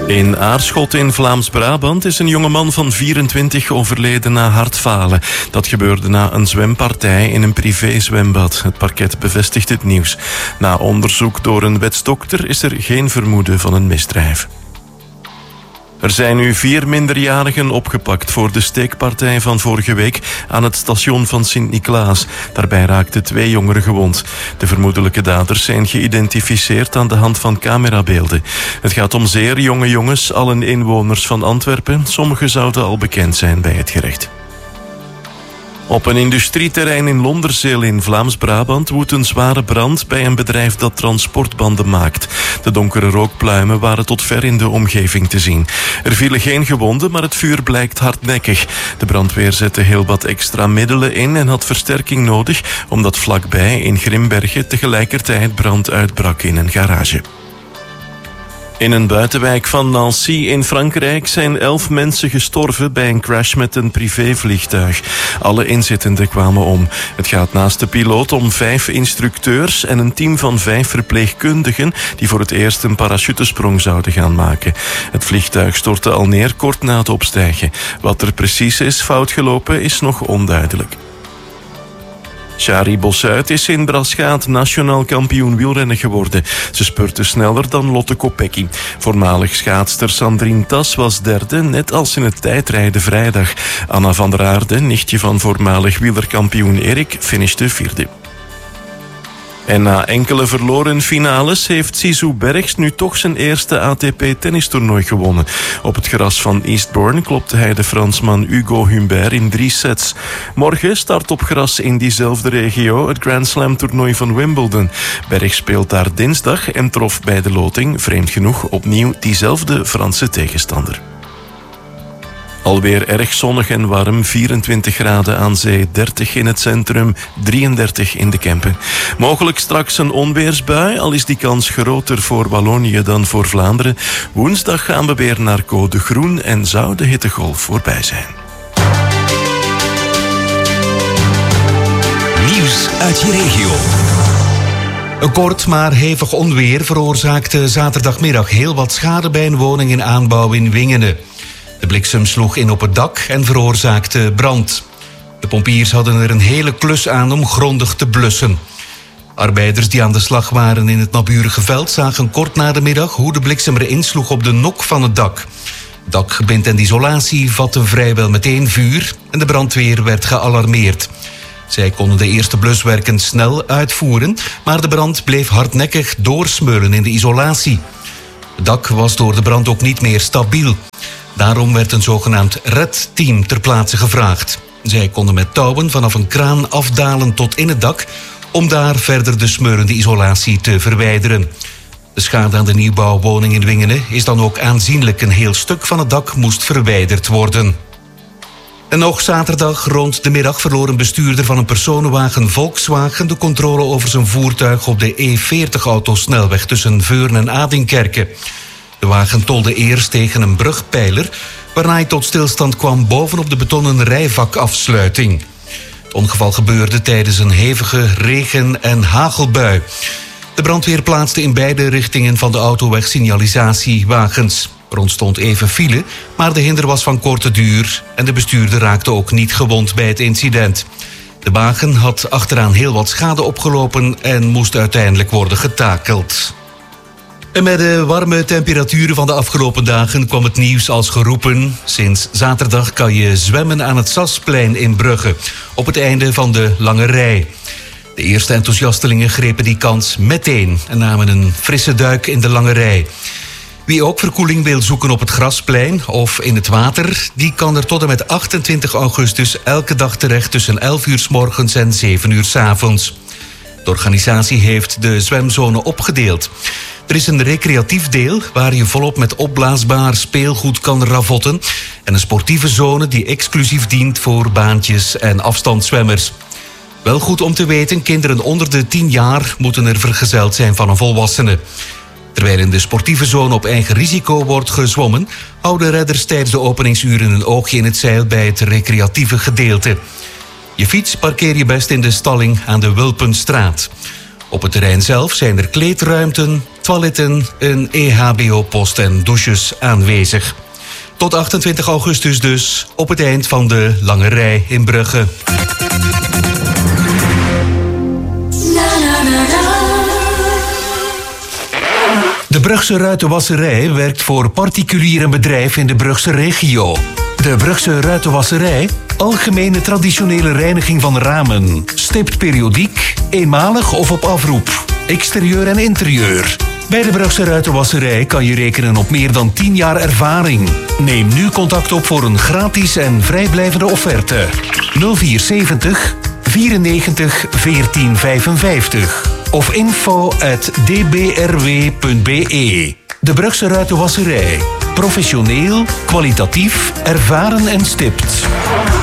In Aarschot in Vlaams-Brabant is een jongeman van 24 overleden na hartfalen. Dat gebeurde na een zwempartij in een privézwembad. Het parket bevestigt het nieuws. Na onderzoek door een wetsdokter is er geen vermoeden van een misdrijf. Er zijn nu 4 minderjarigen opgepakt voor de steekpartij van vorige week aan het station van Sint-Niklaas. Daarbij raakten 2 jongeren gewond. De vermoedelijke daders zijn geïdentificeerd aan de hand van camerabeelden. Het gaat om zeer jonge jongens, allen inwoners van Antwerpen. Sommigen zouden al bekend zijn bij het gerecht. Op een industrieterrein in Londerzeel in Vlaams-Brabant woedt een zware brand bij een bedrijf dat transportbanden maakt. De donkere rookpluimen waren tot ver in de omgeving te zien. Er vielen geen gewonden, maar het vuur blijkt hardnekkig. De brandweer zette heel wat extra middelen in en had versterking nodig, omdat vlakbij in Grimbergen tegelijkertijd brand uitbrak in een garage. In een buitenwijk van Nancy in Frankrijk zijn 11 mensen gestorven bij een crash met een privévliegtuig. Alle inzittenden kwamen om. Het gaat naast de piloot om 5 instructeurs en een team van 5 verpleegkundigen die voor het eerst een parachutesprong zouden gaan maken. Het vliegtuig stortte al neer kort na het opstijgen. Wat er precies is fout gelopen is nog onduidelijk. Shari Bossuit is in Braschaat nationaal kampioen wielrennen geworden. Ze spurte sneller dan Lotte Kopecky. Voormalig schaatster Sandrine Tas was derde, net als in het tijdrijden vrijdag. Anna van der Aarde, nichtje van voormalig wielerkampioen Erik, finishte 4e. En na enkele verloren finales heeft Zizou Bergs nu toch zijn eerste ATP-tennistoernooi gewonnen. Op het gras van Eastbourne klopte hij de Fransman Hugo Humbert in 3 sets. Morgen start op gras in diezelfde regio het Grand Slam-toernooi van Wimbledon. Bergs speelt daar dinsdag en trof bij de loting, vreemd genoeg, opnieuw diezelfde Franse tegenstander. Alweer erg zonnig en warm, 24 graden aan zee, 30 in het centrum, 33 in de Kempen. Mogelijk straks een onweersbui, al is die kans groter voor Wallonië dan voor Vlaanderen. Woensdag gaan we weer naar code groen en zou de hittegolf voorbij zijn. Nieuws uit je regio. Een kort maar hevig onweer veroorzaakte zaterdagmiddag heel wat schade bij een woning in aanbouw in Wingene. De bliksem sloeg in op het dak en veroorzaakte brand. De pompiers hadden er een hele klus aan om grondig te blussen. Arbeiders die aan de slag waren in het naburige veld zagen kort na de middag hoe de bliksem erin sloeg op de nok van het dak. Het dakgebind en de isolatie vatten vrijwel meteen vuur en de brandweer werd gealarmeerd. Zij konden de eerste bluswerken snel uitvoeren, maar de brand bleef hardnekkig doorsmeulen in de isolatie. Het dak was door de brand ook niet meer stabiel. Daarom werd een zogenaamd redteam ter plaatse gevraagd. Zij konden met touwen vanaf een kraan afdalen tot in het dak om daar verder de smeurende isolatie te verwijderen. De schade aan de nieuwbouwwoning in Wingene is dan ook aanzienlijk. Een heel stuk van het dak moest verwijderd worden. En nog zaterdag rond de middag verloor een bestuurder van een personenwagen Volkswagen de controle over zijn voertuig op de E40-autosnelweg tussen Veurne en Adinkerke. De wagen tolde eerst tegen een brugpijler, waarna hij tot stilstand kwam bovenop de betonnen rijvakafsluiting. Het ongeval gebeurde tijdens een hevige regen- en hagelbui. De brandweer plaatste in beide richtingen van de autoweg signalisatiewagens. Er ontstond even file, maar de hinder was van korte duur en de bestuurder raakte ook niet gewond bij het incident. De wagen had achteraan heel wat schade opgelopen en moest uiteindelijk worden getakeld. En met de warme temperaturen van de afgelopen dagen kwam het nieuws als geroepen. Sinds zaterdag kan je zwemmen aan het Sasplein in Brugge, op het einde van de lange rij. De eerste enthousiastelingen grepen die kans meteen en namen een frisse duik in de lange rij. Wie ook verkoeling wil zoeken op het Grasplein of in het water, die kan er tot en met 28 augustus elke dag terecht tussen 11 uur 's morgens en 7 uur 's avonds. De organisatie heeft de zwemzone opgedeeld. Er is een recreatief deel waar je volop met opblaasbaar speelgoed kan ravotten en een sportieve zone die exclusief dient voor baantjes en afstandszwemmers. Wel goed om te weten, kinderen onder de 10 jaar moeten er vergezeld zijn van een volwassene. Terwijl in de sportieve zone op eigen risico wordt gezwommen, houden redders tijdens de openingsuren een oogje in het zeil bij het recreatieve gedeelte. Je fiets parkeer je best in de stalling aan de Wulpenstraat. Op het terrein zelf zijn er kleedruimten, toiletten, een EHBO-post en douches aanwezig. Tot 28 augustus dus, op het eind van de lange rij in Brugge. De Brugse Ruitenwasserij werkt voor particulier bedrijf in de Brugse regio. De Brugse Ruitenwasserij, algemene traditionele reiniging van ramen, stipt periodiek, eenmalig of op afroep, exterieur en interieur. Bij de Brugse Ruitenwasserij kan je rekenen op meer dan 10 jaar ervaring. Neem nu contact op voor een gratis en vrijblijvende offerte. 0470 94 14 55 of info@dbrw.be. De Brugse Ruitenwasserij. Professioneel, kwalitatief, ervaren en stipt.